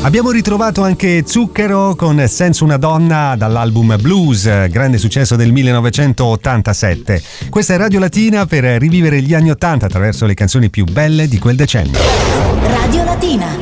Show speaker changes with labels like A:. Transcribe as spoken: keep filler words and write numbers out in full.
A: Abbiamo ritrovato anche Zucchero con Senza una donna dall'album Blues, grande successo del millenovecentottantasette. Questa è Radio Latina per rivivere gli anni ottanta attraverso le canzoni più belle di quel decennio.
B: Radio Latina.